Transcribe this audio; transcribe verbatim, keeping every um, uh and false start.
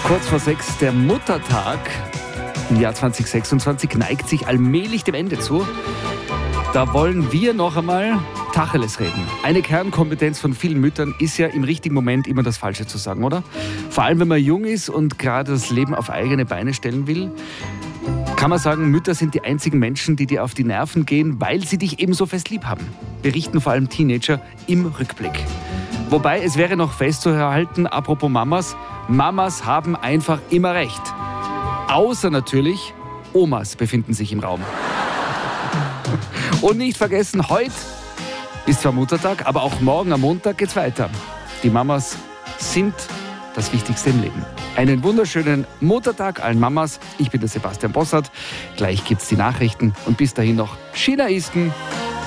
Kurz vor sechs, der Muttertag im Jahr zwanzig sechsundzwanzig neigt sich allmählich dem Ende zu. Da wollen wir noch einmal Tacheles reden. Eine Kernkompetenz von vielen Müttern ist ja im richtigen Moment immer das Falsche zu sagen, oder? Vor allem, wenn man jung ist und gerade das Leben auf eigene Beine stellen will. Kann man sagen, Mütter sind die einzigen Menschen, die dir auf die Nerven gehen, weil sie dich eben so fest lieb haben. Berichten vor allem Teenager im Rückblick. Wobei, es wäre noch festzuhalten, apropos Mamas, Mamas haben einfach immer recht. Außer natürlich, Omas befinden sich im Raum. Und nicht vergessen, heute ist zwar Muttertag, aber auch morgen am Montag geht's weiter. Die Mamas sind das Wichtigste im Leben. Einen wunderschönen Muttertag allen Mamas. Ich bin der Sebastian Bossert. Gleich gibt's die Nachrichten und bis dahin noch Chinaisten.